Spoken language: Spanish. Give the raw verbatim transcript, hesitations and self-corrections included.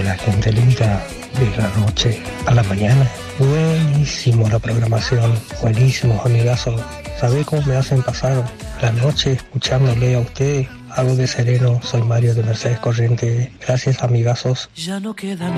la gente linda de la noche a la mañana. Buenísimo la programación, buenísimos amigazos. ¿Sabés cómo me hacen pasar la noche escuchándole a ustedes? Algo de sereno, soy Mario de Mercedes Corrientes. Gracias amigazos. Ya no queda